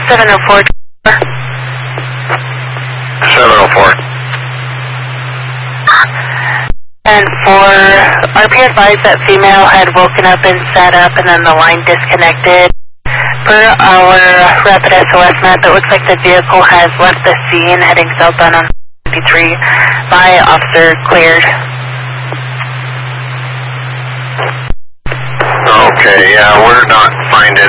704. 704. And for RP advised that female had woken up and sat up and then the line disconnected. Per our rapid SOS map, it looks like the vehicle has left the scene heading southbound on 53. My officer cleared. Okay, yeah, we're not finding